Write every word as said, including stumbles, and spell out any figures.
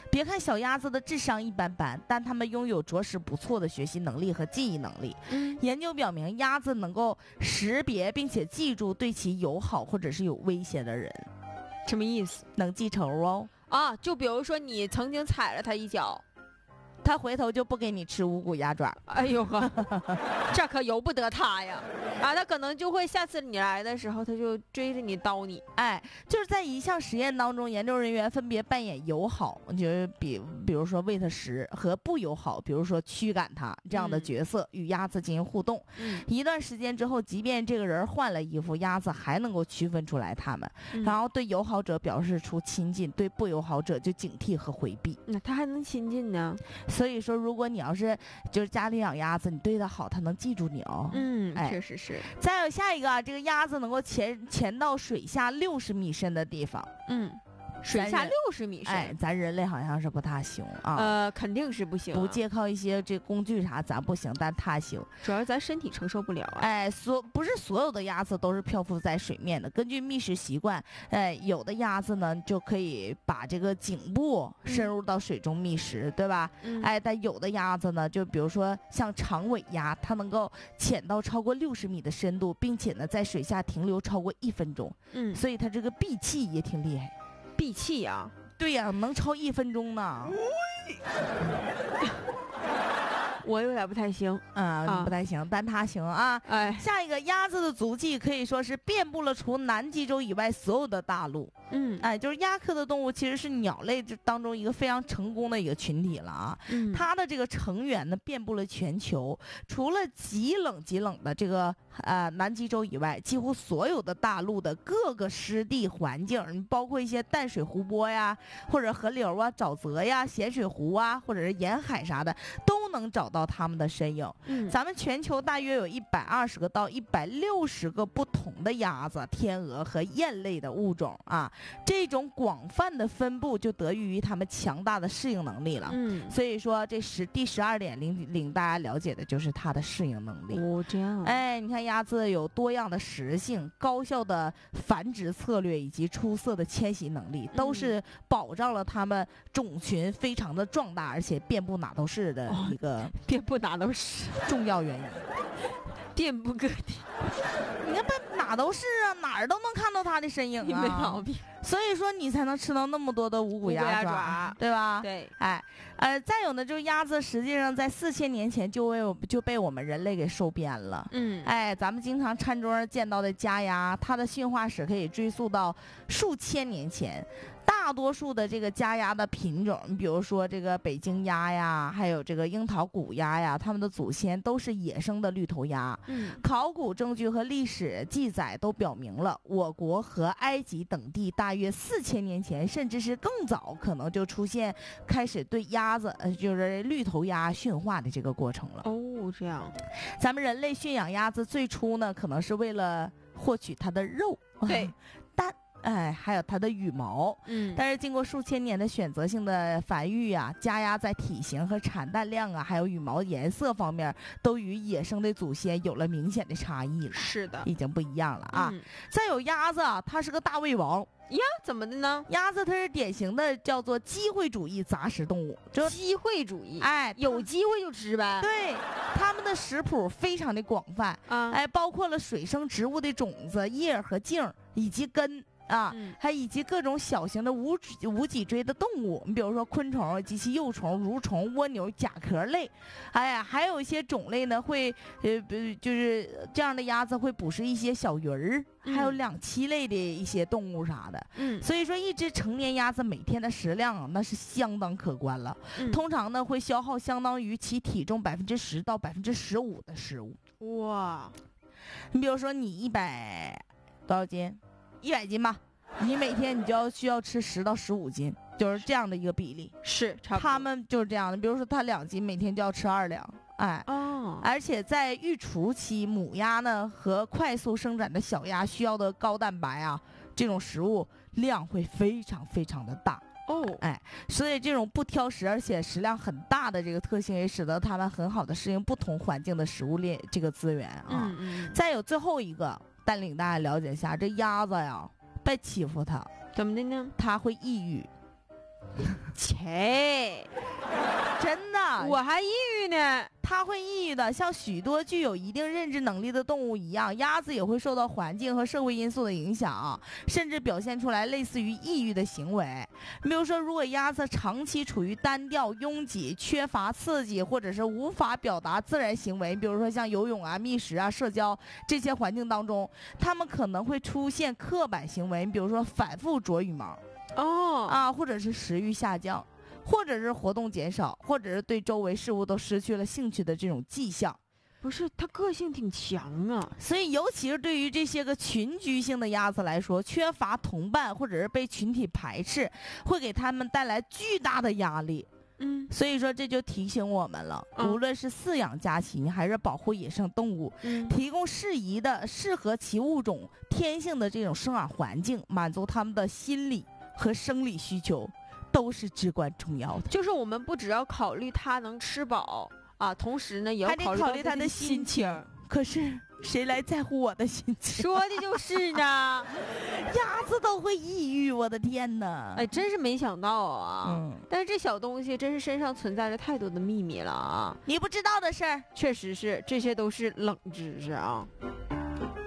别看小鸭子的智商一般般，但它们拥有着实不错的学习能力和记忆能力。 嗯， 研究表明，鸭子能够识别并且记住对其友好或者是有威胁的人。 什么意思能记仇哦啊？就比如说你曾经踩了它一脚， 他回头就不给你吃五谷鸭爪。 哎呦呵，这可由不得他呀！啊，他可能就会下次你来的时候，他就追着你叨你。 哎，就是在一项实验当中，研究人员分别扮演友好，就是比比如说喂它食，和不友好，比如说驱赶它这样的角色，与鸭子进行互动。 嗯， 一段时间之后，即便这个人换了衣服，鸭子还能够区分出来它们， 嗯然后对友好者表示出亲近，对不友好者就警惕和回避。 那他还能亲近呢？ 所以说，如果你要是就是家里养鸭子，你对它好，它能记住你哦。 嗯， 哎确实是。 再有下一个啊，这个鸭子能够潜潜到水下六十米深的地方。 嗯，水下咱人六十米深， 哎，咱人类好像是不大行啊。 呃，肯定是不行、啊， 不借靠一些这工具啥，咱不行，但它行。 主要是咱身体承受不了啊。 哎，所不是所有的鸭子都是漂浮在水面的。根据觅食习惯，哎，有的鸭子呢就可以把这个颈部深入到水中觅食，对吧？ 嗯、 哎，但有的鸭子呢，就比如说像长尾鸭，它能够潜到超过六十米的深度，并且呢在水下停留超过一分钟。 嗯， 所以它这个闭气也挺厉害。 闭气啊？ 对呀、能超一分钟呢。 我有点不太行， 嗯， 啊不太行，但它行啊。 哎， 下一个，鸭子的足迹可以说是遍布了除南极洲以外所有的大陆。 嗯， 哎，就是鸭科的动物其实是鸟类这当中一个非常成功的一个群体了啊。 嗯， 它的这个成员呢遍布了全球，除了极冷极冷的这个呃南极洲以外，几乎所有的大陆的各个湿地环境，包括一些淡水湖泊呀，或者河流啊、沼泽呀、咸水湖啊，或者是沿海啥的，都能找到它们的身影。 嗯， 咱们全球大约有一百二十个到一百六十个不同的鸭子、天鹅和雁类的物种啊，这种广泛的分布就得益于它们强大的适应能力了。 嗯， 所以说这十第十二点领领大家了解的就是它的适应能力。 哦，这样， 哎，你看鸭子有多样的食性、高效的繁殖策略以及出色的迁徙能力，都是保障了它们种群非常的壮大，而且遍布哪都是的一个遍布哪都是， 重要原因。 遍布各地， 你看，奔哪都是啊，哪儿都能看到它的身影你没毛啊。 病。 所以说你才能吃到那么多的五谷鸭五谷鸭爪， 爪对吧？ 对， 哎，呃，再有呢，就是鸭子实际上在四千年前就为我就被我们人类给收编了。 嗯， 哎，咱们经常餐桌上见到的家鸭，它的驯化史可以追溯到数千年前。大多数的这个家鸭的品种，你比如说这个北京鸭呀，还有这个樱桃谷鸭呀，它们的祖先都是野生的绿头鸭。 嗯， 考古证据和历史记载都表明了，我国和埃及等地大约四千年前，甚至是更早，可能就出现开始对鸭子，呃，就是绿头鸭驯化的这个过程了。 哦，这样， 咱们人类驯养鸭子最初呢，可能是为了获取它的肉， 对， 蛋。哎，还有它的羽毛， 嗯， 但是经过数千年的选择性的繁育啊，家鸭在体型和产蛋量啊，还有羽毛颜色方面，都与野生的祖先有了明显的差异了， 是的， 已经不一样了啊。 嗯、 再有鸭子啊，它是个大胃王呀，怎么的呢？ 鸭子它是典型的叫做机会主义杂食动物，就机会主义， 哎， 有机会就吃呗。 对，它们的食谱非常的广泛啊， 哎，包括了水生植物的种子、叶和茎以及根。啊， 嗯、 还以及各种小型的无无脊椎的动物，你比如说昆虫及其幼虫、蠕虫、蜗牛、甲壳类，哎呀，还有一些种类呢会，呃，就是这样的鸭子会捕食一些小鱼儿， 嗯、 还有两栖类的一些动物啥的。 嗯， 所以说一只成年鸭子每天的食量啊，那是相当可观了。 嗯、 通常呢会消耗相当于其体重百分之十到百分之十五的食物。 哇， 你比如说你一百多少斤？一百斤吧，你每天你就要需要吃十到十五斤，就是这样的一个比例。 是，差不多。 他们就是这样的，比如说他两斤，每天就要吃二两。哎， 哦， 而且在育雏期，母鸭呢和快速生长的小鸭需要的高蛋白啊，这种食物量会非常非常的大。 哦， 哎，所以这种不挑食而且食量很大的这个特性，也使得它们很好的适应不同环境的食物链这个资源啊。 嗯嗯。 再有最后一个，带领大家了解一下，这鸭子呀，别欺负它。 怎么的呢？ 它会抑郁。 切， 真的， 我还抑郁呢。 它会抑郁的，像许多具有一定认知能力的动物一样，鸭子也会受到环境和社会因素的影响，甚至表现出来类似于抑郁的行为。比如说，如果鸭子长期处于单调、拥挤、缺乏刺激，或者是无法表达自然行为，比如说像游泳啊、觅食啊、社交这些环境当中，它们可能会出现刻板行为，比如说反复啄羽毛， 哦啊，或者是食欲下降，或者是活动减少，或者是对周围事物都失去了兴趣的这种迹象。 不是，它个性挺强啊。 所以，尤其是对于这些个群居性的鸭子来说，缺乏同伴或者是被群体排斥，会给他们带来巨大的压力。 嗯， 所以说，这就提醒我们了， 嗯无论是饲养家禽还是保护野生动物， 嗯提供适宜的、适合其物种天性的这种生长环境，满足他们的心理和生理需求，都是至关重要的。 就是我们不只要考虑它能吃饱啊，同时呢也要还得考虑考虑他的它的心情。可是谁来在乎我的心情？ 说的就是呢。 鸭子都会抑郁，我的天哪！ 哎，真是没想到啊。 嗯， 但是这小东西真是身上存在着太多的秘密了啊！ 你不知道的事儿。 确实是，这些都是冷知识啊。